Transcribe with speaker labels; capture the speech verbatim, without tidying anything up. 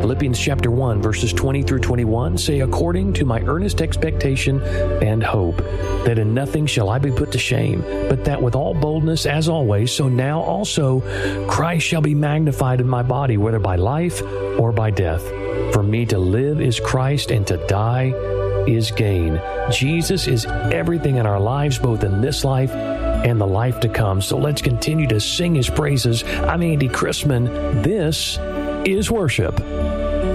Speaker 1: Philippians chapter one, verses twenty through twenty-one say, according to my earnest expectation and hope, that in nothing shall I be put to shame, but that with all boldness, as always, so now also Christ shall be magnified in my body, whether by life or by death. For me to live is Christ, and to die is gain. Jesus is everything in our lives, both in this life and the life to come. So let's continue to sing His praises. I'm Andy Chrisman. This is worship.